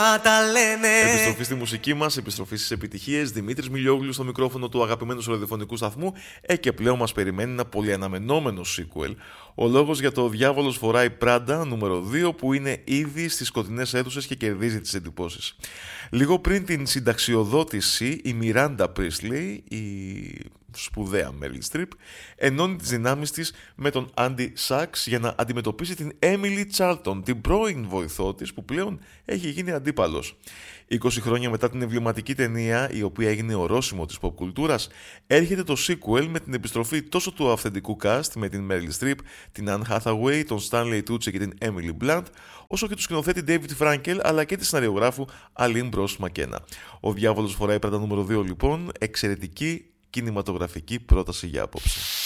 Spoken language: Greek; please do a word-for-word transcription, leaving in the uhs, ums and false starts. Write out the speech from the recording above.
τα λένε. Επιστροφή στη μουσική μας, επιστροφή στις επιτυχίες. Δημήτρης Μιλιόγλου στο μικρόφωνο του αγαπημένου ραδιοφωνικού σταθμού. Ε, και πλέον μας περιμένει ένα πολυαναμενόμενο sequel. Ο λόγος για το Διάβολος φοράει Πράντα νούμερο δύο, που είναι ήδη στις σκοτεινές αίθουσες και κερδίζει τις εντυπώσεις. Λίγο πριν την συνταξιοδότηση, η Μιράντα Πρίσλεϊ, η σπουδαία Μέριλ Στριπ, ενώνει τις δυνάμεις της με τον Άντι Σάξ για να αντιμετωπίσει την Έμιλι Τσάρλτον, την πρώην βοηθό της, που πλέον έχει γίνει αντίπαλος. είκοσι χρόνια μετά την εμβληματική ταινία, η οποία έγινε ορόσημο της pop κουλτούρας, έρχεται το sequel με την επιστροφή τόσο του αυθεντικού cast με την Meryl Streep, την Anne Hathaway, τον Stanley Tucci και την Emily Blunt, όσο και του σκηνοθέτη David Frankel, αλλά και τη σεναριογράφου Aline Brosh McKenna. Ο Διάβολος φοράει Πράντα νούμερο δύο, λοιπόν, εξαιρετική κινηματογραφική πρόταση για απόψε.